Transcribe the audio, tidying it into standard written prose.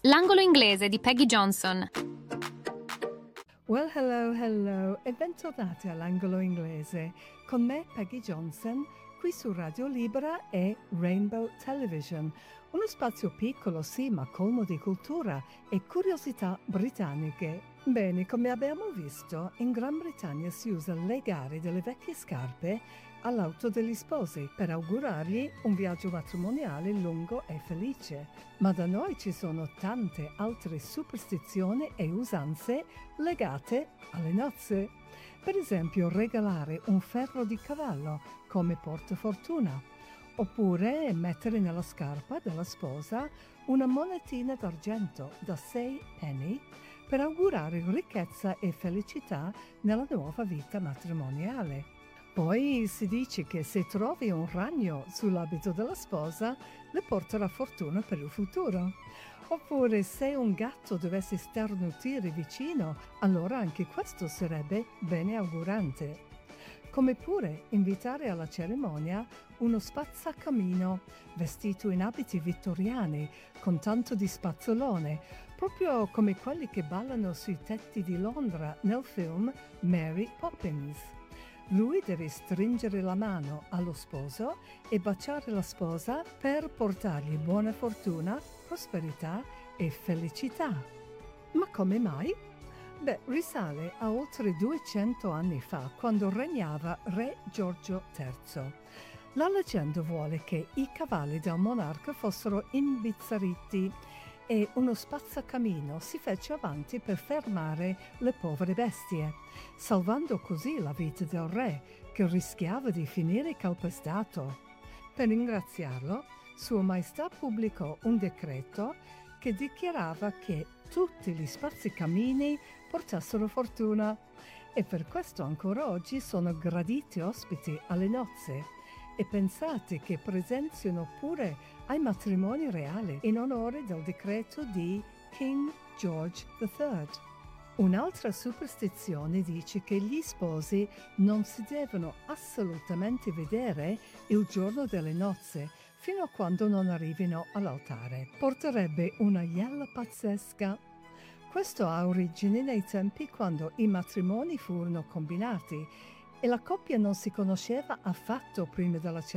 L'angolo inglese di Peggy Johnson. Well, hello e bentornati all'angolo inglese con me Peggy Johnson qui su Radio Libera e Rainbow Television, uno spazio piccolo sì ma colmo di cultura e curiosità britanniche. Bene, come abbiamo visto, in Gran Bretagna si usa legare delle vecchie scarpe all'auto degli sposi per augurargli un viaggio matrimoniale lungo e felice. Ma da noi ci sono tante altre superstizioni e usanze legate alle nozze. Per esempio regalare un ferro di cavallo come portafortuna, oppure mettere nella scarpa della sposa una monetina d'argento da 6 penny per augurare ricchezza e felicità nella nuova vita matrimoniale. Poi si dice che se trovi un ragno sull'abito della sposa, le porterà fortuna per il futuro. Oppure se un gatto dovesse sternutire vicino, allora anche questo sarebbe bene augurante. Come pure invitare alla cerimonia uno spazzacamino vestito in abiti vittoriani con tanto di spazzolone, proprio come quelli che ballano sui tetti di Londra nel film Mary Poppins. Lui deve stringere la mano allo sposo e baciare la sposa per portargli buona fortuna, prosperità e felicità. Ma come mai? Beh, risale a oltre 200 anni fa, quando regnava re Giorgio III. La leggenda vuole che i cavalli del monarca fossero imbizzarriti e uno spazzacamino si fece avanti per fermare le povere bestie, salvando così la vita del re, che rischiava di finire calpestato. Per ringraziarlo, Sua Maestà pubblicò un decreto che dichiarava che tutti gli spazzacamini portassero fortuna e per questo ancora oggi sono graditi ospiti alle nozze. E pensate che presenziano pure ai matrimoni reali in onore del decreto di King George III. Un'altra superstizione dice che gli sposi non si devono assolutamente vedere il giorno delle nozze fino a quando non arrivino all'altare. Porterebbe una iella pazzesca. Questo ha origine nei tempi quando i matrimoni furono combinati e la coppia non si conosceva affatto prima della cerimonia.